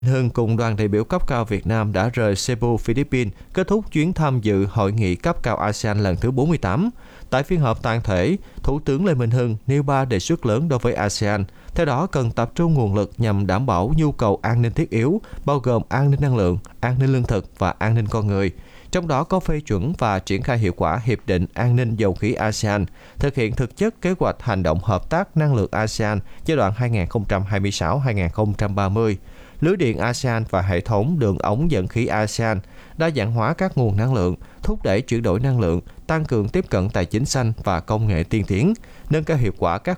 Hưng cùng đoàn đại biểu cấp cao Việt Nam đã rời Cebu, Philippines, kết thúc chuyến tham dự hội nghị cấp cao ASEAN lần thứ 48. Tại phiên họp toàn thể, Thủ tướng Lê Minh Hưng nêu 3 đề xuất lớn đối với ASEAN. Theo đó, cần tập trung nguồn lực nhằm đảm bảo nhu cầu an ninh thiết yếu, bao gồm an ninh năng lượng, an ninh lương thực và an ninh con người. Trong đó có phê chuẩn và triển khai hiệu quả Hiệp định An ninh Dầu khí ASEAN, thực hiện thực chất kế hoạch hành động hợp tác năng lượng ASEAN giai đoạn 2026-2030, lưới điện ASEAN và hệ thống đường ống dẫn khí ASEAN, đa dạng hóa các nguồn năng lượng, thúc đẩy chuyển đổi năng lượng, tăng cường tiếp cận tài chính xanh và công nghệ tiên tiến, nâng cao hiệu quả các